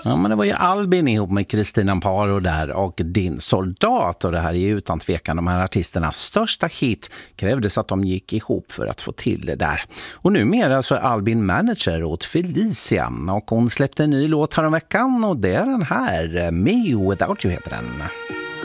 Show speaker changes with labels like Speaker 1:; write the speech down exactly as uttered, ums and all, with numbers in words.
Speaker 1: Ja, men det var ju Albin ihop med Kristina Amparo där och Din soldat. Och det här är ju utan tvekan de här artisternas största hit. Krävdes att de gick ihop för att få till det där. Och numera så är Albin manager åt Felicia. Och hon släppte en ny låt här om veckan och det är den här. Me Without You heter den.